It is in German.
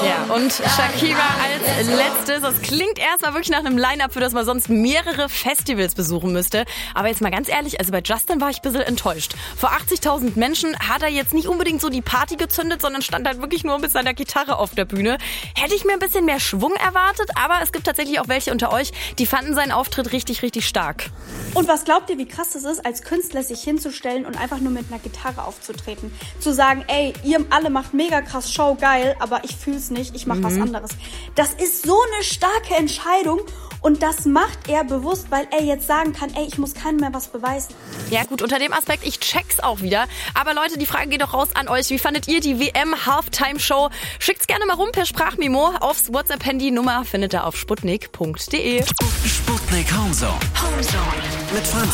Ja, und Shakira als letztes. Das klingt erstmal wirklich nach einem Line-Up, für das man sonst mehrere Festivals besuchen müsste. Aber jetzt mal ganz ehrlich, also bei Justin war ich ein bisschen enttäuscht. Vor 80.000 Menschen hat er jetzt nicht unbedingt so die Party gezündet, sondern stand halt wirklich nur mit seiner Gitarre auf der Bühne. Hätte ich mir ein bisschen mehr Schwung erwartet, aber es gibt tatsächlich auch welche unter euch, die fanden seinen Auftritt richtig, richtig stark. Und was glaubt ihr, wie krass es ist, als Künstler sich hinzustellen und einfach nur mit einer Gitarre aufzutreten? Zu sagen, ey, ihr alle macht mega krass Show, geil, aber ich fühl's nicht, ich mach was anderes. Das ist so eine starke Entscheidung und das macht er bewusst, weil er jetzt sagen kann, ey, ich muss keinem mehr was beweisen. Ja gut, unter dem Aspekt, ich check's auch wieder. Aber Leute, die Frage geht doch raus an euch. Wie fandet ihr die WM-Halftime-Show? Schickt's gerne mal rum per Sprachmemo aufs WhatsApp-Handy. Nummer findet ihr auf sputnik.de. Sputnik Homezone. Mit Franzi.